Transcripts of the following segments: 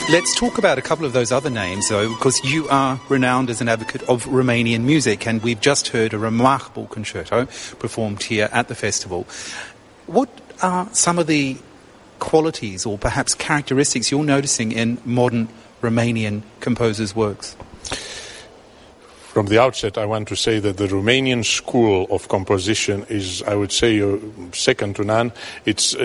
Let's talk about a couple of those other names, though, because you are renowned as an advocate of Romanian music, and we've just heard a remarkable concerto performed here at the festival. What are some of the qualities or perhaps characteristics you're noticing in modern Romanian composers' works? From the outset, I want to say that the Romanian school of composition is, I would say, second to none. It's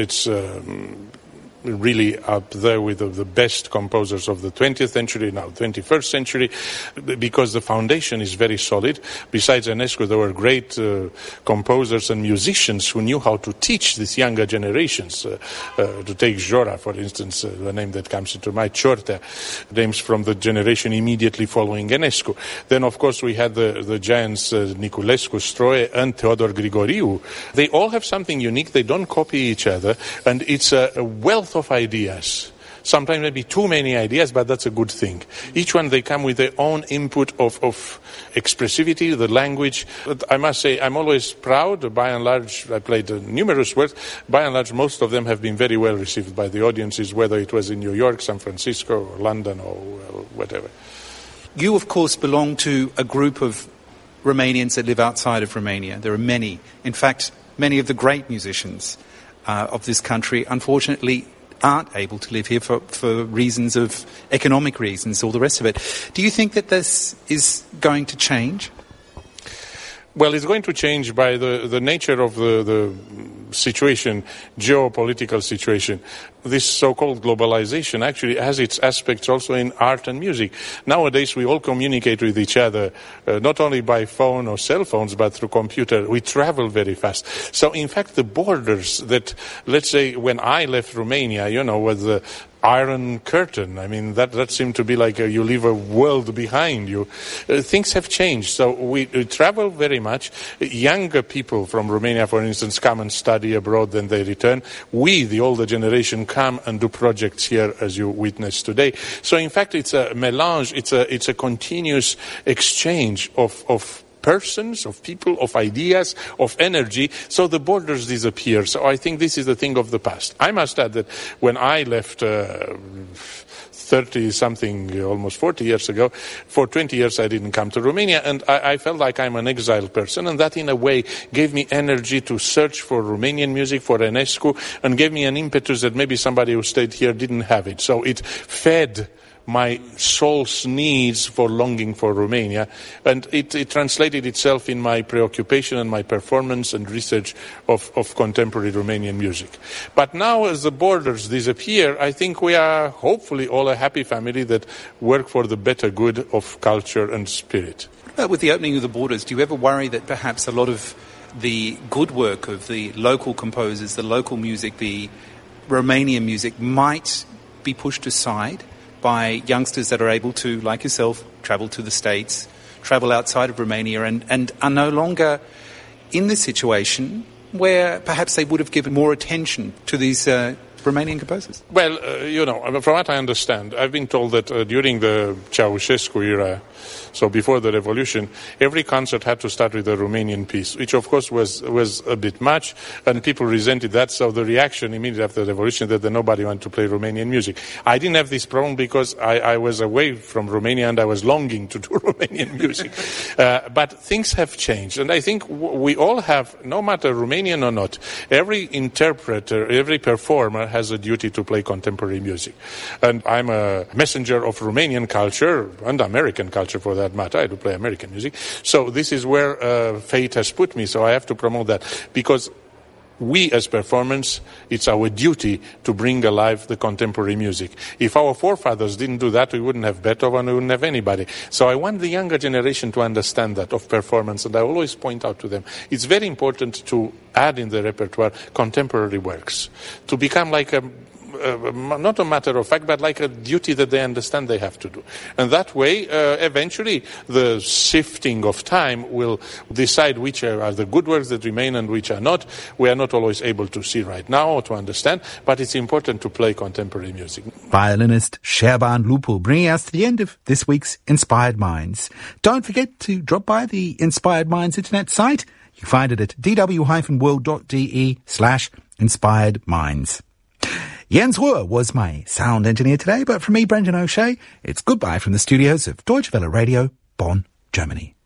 really up there with the best composers of the 20th century, now 21st century, because the foundation is very solid. Besides Enescu, there were great composers and musicians who knew how to teach these younger generations. To take Jora, for instance, the name that comes into my Ciortea, names from the generation immediately following Enescu. Then, of course, we had the giants Niculescu, Stroie, and Teodor Grigoriu. They all have something unique. They don't copy each other, and it's a wealth of ideas. Sometimes maybe too many ideas, but that's a good thing. Each one, they come with their own input of expressivity, the language. But I must say, I'm always proud. By and large, I played numerous works. By and large, most of them have been very well received by the audiences, whether it was in New York, San Francisco, or London, or whatever. You, of course, belong to a group of Romanians that live outside of Romania. There are many. In fact, many of the great musicians of this country, unfortunately, aren't able to live here for reasons of economic reasons, all the rest of it. Do you think that this is going to change? Well, it's going to change by the nature of the situation, geopolitical situation. This so-called globalization actually has its aspects also in art and music. Nowadays, we all communicate with each other, not only by phone or cell phones, but through computer. We travel very fast. So, in fact, the borders that, let's say, when I left Romania, with the Iron Curtain, I mean, that seemed to be like you leave a world behind you. Things have changed. So we travel very much. Younger people from Romania, for instance, come and study abroad, then they return. We, the older generation, come and do projects here, as you witnessed today. So, in fact, it's a melange. It's a continuous exchange of persons, of people, of ideas, of energy, so the borders disappear. So I think this is the thing of the past. I must add that when I left 30-something, almost 40 years ago, for 20 years I didn't come to Romania, and I felt like I'm an exiled person, and that in a way gave me energy to search for Romanian music, for Enescu, and gave me an impetus that maybe somebody who stayed here didn't have it. So it fed my soul's needs for longing for Romania, and it translated itself in my preoccupation and my performance and research of contemporary Romanian music. But now, as the borders disappear, I think we are hopefully all a happy family that work for the better good of culture and spirit. What about with the opening of the borders? Do you ever worry that perhaps a lot of the good work of the local composers, the local music, the Romanian music might be pushed aside by youngsters that are able to, like yourself, travel to the States, travel outside of Romania, and are no longer in the situation where perhaps they would have given more attention to these Romanian composers? Well, from what I understand, I've been told that during the Ceausescu era, so before the revolution, every concert had to start with a Romanian piece, which of course was a bit much, and people resented that. So the reaction immediately after the revolution that nobody wanted to play Romanian music. I didn't have this problem because I was away from Romania and I was longing to do Romanian music. But things have changed, and I think we all have, no matter Romanian or not, every interpreter, every performer has a duty to play contemporary music. And I'm a messenger of Romanian culture and American culture for that matter. I do play American music. So this is where fate has put me. So I have to promote that because we as performers, it's our duty to bring alive the contemporary music. If our forefathers didn't do that, we wouldn't have Beethoven, we wouldn't have anybody. So I want the younger generation to understand that of performance, and I always point out to them, it's very important to add in the repertoire contemporary works, to become like not a matter of fact, but like a duty that they understand they have to do. And that way, eventually, the sifting of time will decide which are the good works that remain and which are not. We are not always able to see right now or to understand, but it's important to play contemporary music. Violinist Sherban Lupu bringing us to the end of this week's Inspired Minds. Don't forget to drop by the Inspired Minds internet site. You can find it at dw-world.de/inspiredminds. Jens Ruhr was my sound engineer today, but from me, Brendan O'Shea, it's goodbye from the studios of Deutsche Welle Radio, Bonn, Germany.